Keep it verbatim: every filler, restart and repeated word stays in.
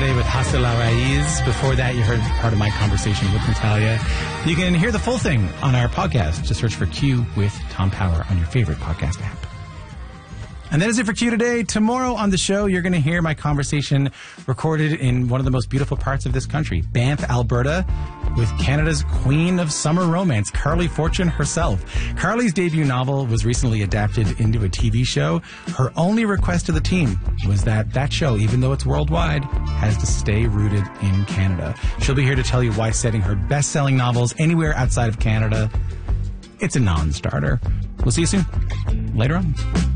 Friday with Hasta La Raiz. Before that, you heard part of my conversation with Natalia. You can hear the full thing on our podcast. Just search for Q with Tom Power on your favorite podcast app. And that is it for Q today. Tomorrow on the show, you're going to hear my conversation recorded in one of the most beautiful parts of this country, Banff, Alberta, with Canada's queen of summer romance, Carly Fortune herself. Carly's debut novel was recently adapted into a T V show. Her only request to the team was that that show, even though it's worldwide, has to stay rooted in Canada. She'll be here to tell you why setting her best-selling novels anywhere outside of Canada, it's a non-starter. We'll see you soon. Later on.